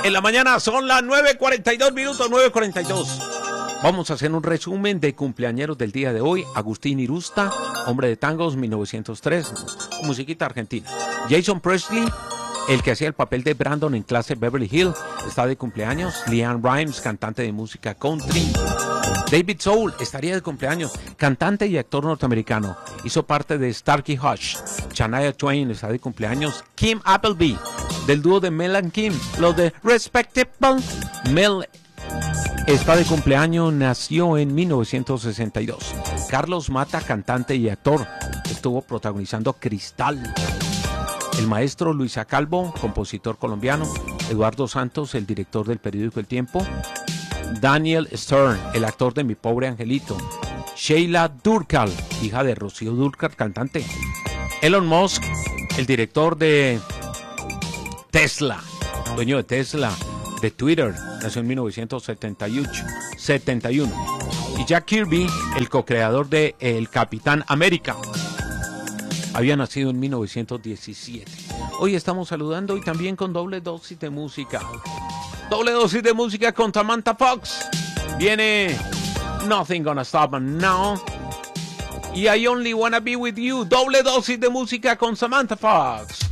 en la mañana, son las 9:42 minutos, 9:42. Vamos a hacer un resumen de cumpleañeros del día de hoy. Agustín Irusta, hombre de tangos, 1903, musiquita argentina. Jason Presley, el que hacía el papel de Brandon en Clase Beverly Hills, está de cumpleaños. LeAnn Rimes, cantante de música country. David Soul estaría de cumpleaños, cantante y actor norteamericano. Hizo parte de Starkey Hutch. Shania Twain está de cumpleaños. Kim Appleby, del dúo de Mel and Kim, los de Respectable. Mel está de cumpleaños, nació en 1962. Carlos Mata, cantante y actor, estuvo protagonizando Cristal. El maestro Luisa Calvo, compositor colombiano. Eduardo Santos, el director del periódico El Tiempo. Daniel Stern, el actor de Mi Pobre Angelito. Sheila Durkal, hija de Rocío Dúrcal, cantante. Elon Musk, el director de Tesla, dueño de Tesla, de Twitter, nació en 1971. Y Jack Kirby, el co-creador de El Capitán América, había nacido en 1917. Hoy estamos saludando y también con doble dosis de música. Doble dosis de música con Samantha Fox. Viene Nothing Gonna Stop Me Now. Y I Only Wanna Be With You. Doble dosis de música con Samantha Fox.